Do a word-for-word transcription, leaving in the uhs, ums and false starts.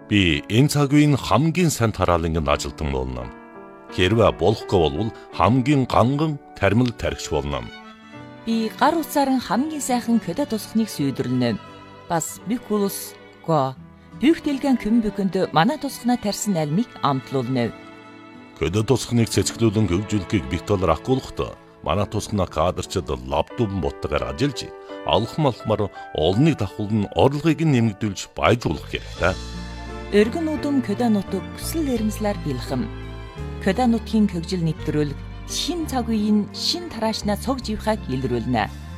Би энэ цаг үеийн хамгийн сайн тараалангийн ажилтан болно. Хэрвээ болохгүй бол хамгийн ганган тармил тархич болно. Би гар утсаар хамгийн сайхан көдө тусахныг сүйдэрлэнэ. Бас бикулус го бүх дэлгэн көмбөкөнд манай тусахнаа тарьсан альмыг амтлуулна. Көдө тусахныг цэцгэлүүлэн хөгжүүлэхийг бит доллар ахгуулахдаа манай тусахнаа кадрчид лаптоп боттойгоор ажиллаж алхам алхмаар олныг давхуулн орлогыг нэмэгдүүлж баяжуулах хэрэгтэй. Өргөн үдэм көдө нутаг хүсэл эрмэлзлэр бэлхэм. Көдө нутгийн хөгжил нэвтрүүлэг шин цаг үеийн шин тараашнаа цог живхаг илрүүлнэ.